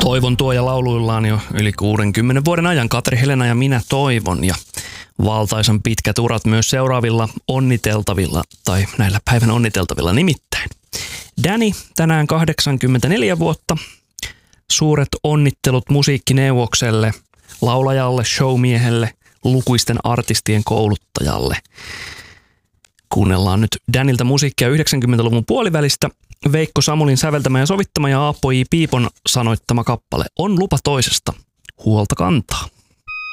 Toivon tuoja lauluillaan jo yli 60 vuoden ajan Katri Helena ja Minä toivon, ja valtaisan pitkät urat myös seuraavilla onniteltavilla tai näillä päivän onniteltavilla nimittäin. Danny tänään 84 vuotta. Suuret onnittelut musiikkineuvokselle, laulajalle, showmiehelle, lukuisten artistien kouluttajalle. Kuunnellaan nyt Danilta musiikkia 90-luvun puolivälistä. Veikko Samulin säveltämä ja sovittama ja Aapo J. Piipon sanoittama kappale On lupa toisesta huolta kantaa.